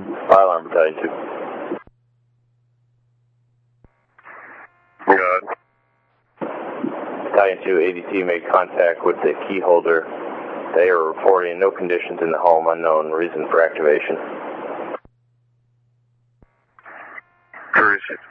Fire alarm, Battalion 2. Good. Battalion 2 ADT made contact with the key holder. They are reporting no conditions in the home, unknown reason for activation.